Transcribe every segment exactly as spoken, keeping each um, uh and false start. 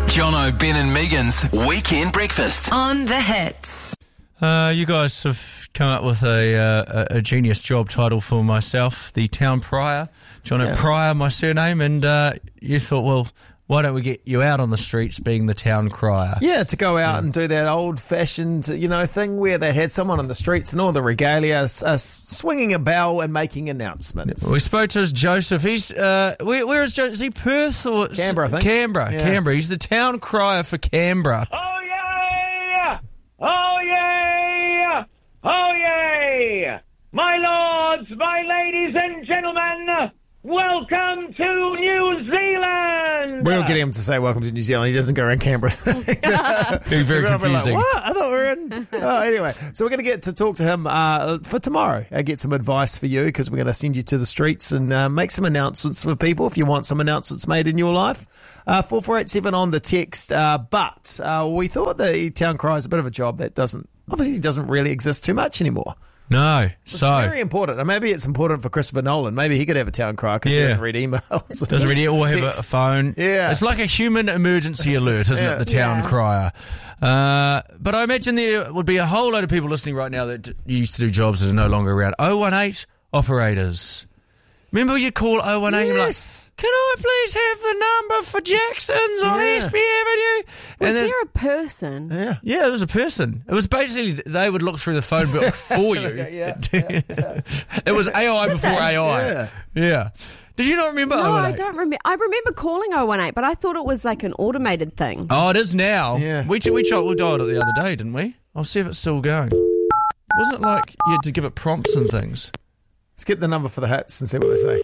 Jono, Ben and Megan's Weekend Breakfast on The Hits. Uh, you guys have come up with a, uh, a genius job title for myself, the Town Prior. Jono yeah. Prior, my surname, and uh, you thought, well, why don't we get you out on the streets being the town crier? Yeah, to go out yeah. and do that old-fashioned, you know, thing where they had someone on the streets and all the regalia uh, swinging a bell and making announcements. We spoke to Joseph. He's uh, where, where is Joseph? Is he Perth or Canberra? I think Canberra. Yeah. Canberra. He's the town crier for Canberra. Oh yeah! Oh yeah! Oh yeah! My lords, my ladies and gentlemen, welcome to New Zealand! We'll get him to say welcome to New Zealand. He doesn't go around Canberra. Being very confusing. Like, what? I thought we were in... Oh, anyway, so we're going to get to talk to him uh, for tomorrow and get some advice for you, because we're going to send you to the streets and uh, make some announcements for people if you want some announcements made in your life. Uh, four four eight seven on the text. Uh, but uh, we thought the town crier is a bit of a job that doesn't, obviously doesn't really exist too much anymore. No, it's so very important. And maybe it's important for Christopher Nolan. Maybe he could have a town crier because yeah. he doesn't read emails. Doesn't read it or have a Text. phone. Yeah. It's like a human emergency alert, isn't Yeah. it? The town Yeah. crier. Uh, but I imagine there would be a whole load of people listening right now that d- used to do jobs that are no longer around. oh one eight operators. Remember you'd call oh one eight and be like, Yes. can I please have the number for Jackson's on Yeah. East Bay Avenue? Was And then- there a person? Yeah. Yeah, it was a person. It was basically, they would look through the phone book for you. Yeah, It was A I before A I. Yeah. Yeah. Did you not remember No, oh one eight? I don't remember. I remember calling oh one eight, but I thought it was like an automated thing. Oh, it is now. Yeah. We we, ch- we dialed it the other day, didn't we? I'll see if it's still going. Wasn't it like you had to give it prompts and things? Let's get the number for the hats and see what they say.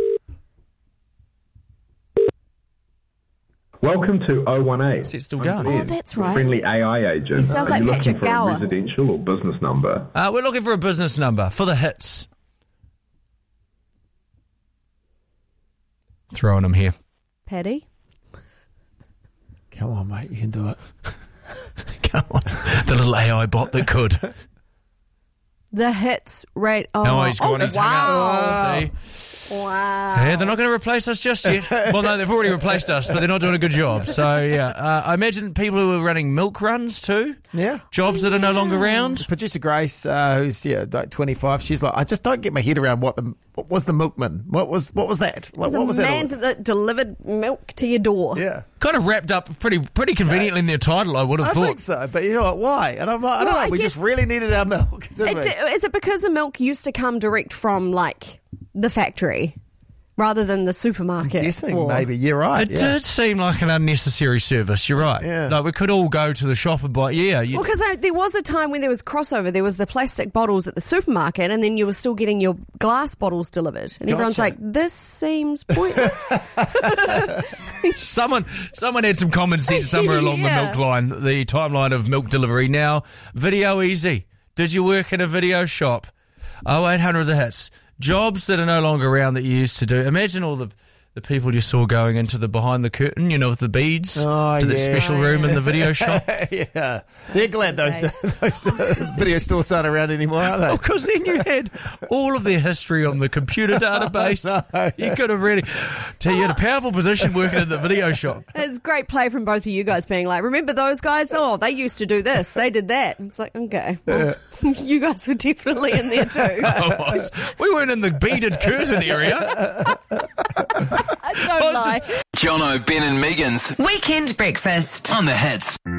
Welcome to oh one eight. Is it still going? Oh, that's right. Friendly A I agent. He sounds Are like you Patrick looking for Gower. a residential or business number? Uh, we're looking for a business number for the hits. Throwing them here. Paddy? Come on, mate. You can do it. Come on. The little A I bot that could. The hits rate. Oh, No, he's gone. oh, He's wow. hung up. See? Wow. Yeah, they're not going to replace us just yet. Well, no, they've already replaced us, but they're not doing a good job. So, yeah. Uh, I imagine people who are running milk runs too. Yeah. Jobs that are no longer around. Producer Grace, uh, who's yeah, like twenty-five, she's like, I just don't get my head around what the what was the milkman. What was what was that? Like, There's what a was man that? all- that delivered milk to your door. Yeah. Kind of wrapped up pretty pretty conveniently in their title, I would have I thought. think so, but you know what? Why? And I'm like, I don't Well, know. I We guess- just really needed our milk, didn't It, we? is it because the milk used to come direct from, like, the factory rather than the supermarket? Guessing or- maybe. You're right. It yeah. did seem like an unnecessary service. You're right. Yeah. Like we could all go to the shop and buy. Yeah. You, Well, because there was a time when there was crossover. There was the plastic bottles at the supermarket, and then you were still getting your glass bottles delivered. And everyone's Gotcha. like, this seems pointless. someone, someone had some common sense somewhere along Yeah. the milk line, the timeline of milk delivery. Now, video easy. Did you work in a video shop? Oh, eight hundred the hits. Jobs that are no longer around that you used to do. Imagine all the the people you saw going into the behind the curtain, you know, with the beads Oh, to that yes. special room in the video shop. yeah. They're glad those, those uh, video stores aren't around anymore, are they? Because then you had all of their history on the computer database. No. You could have really... Tell you, you had a powerful position working at the video shop. It's great play from both of you guys being like, remember those guys? Oh, they used to do this. They did that. It's like, okay. Well, you guys were definitely in there too. Otherwise, we weren't in the beaded curtain area. Don't I was lie. just- Jono, Ben and Megan's Weekend Breakfast. on the hits.